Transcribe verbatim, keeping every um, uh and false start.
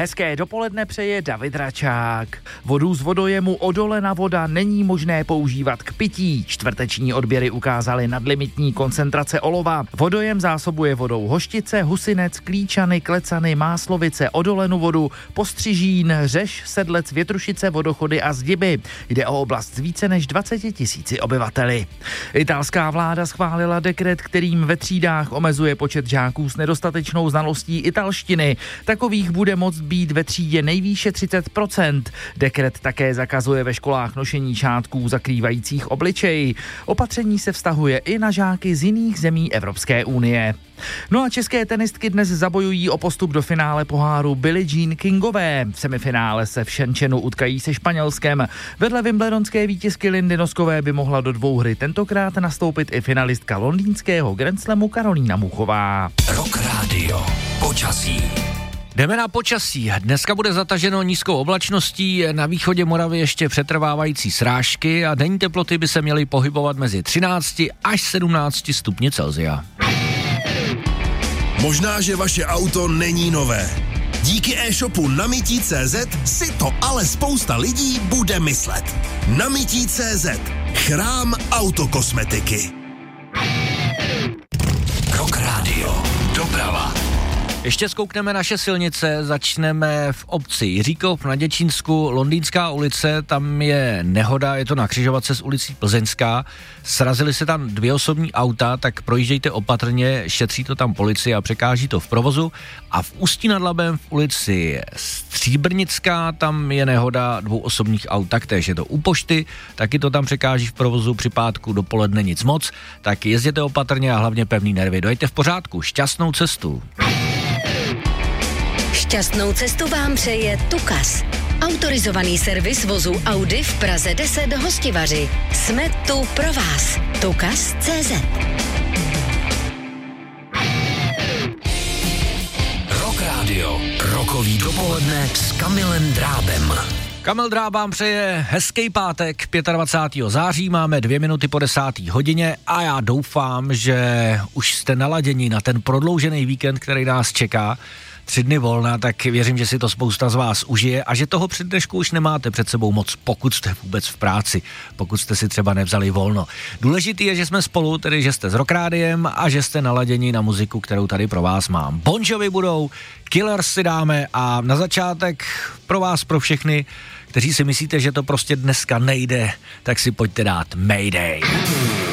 Hezké dopoledne přeje David Račák. Vodu z vodojemu Odolena voda není možné používat k pití. Čtvrteční odběry ukázaly nadlimitní koncentrace olova. Vodojem zásobuje vodou Hoštice, Husinec, Klíčany, Klecany, Máslovice, Odolenu vodu, Postřižín, Řeš, Sedlec, Větrušice, Vodochody a Zdiby. Jde o oblast s více než dvaceti tisíci obyvateli. Italská vláda schválila dekret, kterým ve třídách omezuje počet žáků s nedostatečnou znalostí italštiny. Takových bude moct být ve třídě nejvýše třicet procent. Dekret také zakazuje ve školách nošení šátků zakrývajících obličej. Opatření se vztahuje i na žáky z jiných zemí Evropské unie. No a české tenistky dnes zabojují o postup do finále poháru Billie Jean Kingové. V semifinále se v Shenzhenu utkají se Španělskem. Vedle wimbledonské vítězky Lindy Noskové by mohla do dvouhry tentokrát nastoupit i finalistka londýnského Grand Slamu Karolína Muchová. Rock Radio. Počasí. Jdeme na počasí. Dneska bude zataženo nízkou oblačností, na východě Moravy ještě přetrvávající srážky a denní teploty by se měly pohybovat mezi třinácti až sedmnácti stupni Celsia. Možná, že vaše auto není nové. Díky e-shopu namití tečka cé zet si to ale spousta lidí bude myslet. namití tečka cé zet. Chrám autokosmetiky. Rock Radio. Doprava. Ještě zkoukneme naše silnice, začneme v obci Jiříkov na Děčínsku, Londýnská ulice, tam je nehoda, je to na křižovatce s ulicí Plzeňská, srazily se tam dvě osobní auta, tak projíždějte opatrně, šetří to tam policie a překáží to v provozu. A v Ústí nad Labem v ulici Stříbrnická, tam je nehoda dvou osobních aut, taktéž je to u pošty, taky to tam překáží v provozu, při pátku dopoledne nic moc, tak jezděte opatrně a hlavně pevný nervy, dojďte v pořádku, šťastnou cestu. Šťastnou cestu vám přeje Tukas. Autorizovaný servis vozu Audi v Praze deset Hostivaři. Jsme tu pro vás. Tukas tečka cé zet. Rock Radio. Rokový dopoledne s Kamilem Drábem. Kamil Dráb vám přeje hezký pátek, dvacátého pátého září, máme dvě minuty po desáté hodině a já doufám, že už jste naladěni na ten prodloužený víkend, který nás čeká. Tři dny volna, tak věřím, že si to spousta z vás užije a že toho předdnešku už nemáte před sebou moc, pokud jste vůbec v práci, pokud jste si třeba nevzali volno. Důležitý je, že jsme spolu, tedy že jste s Rock Rádiem a že jste naladěni na muziku, kterou tady pro vás mám. Bon Jovi budou, Killers si dáme a na začátek pro vás, pro všechny, kteří si myslíte, že to prostě dneska nejde, tak si pojďte dát Mayday.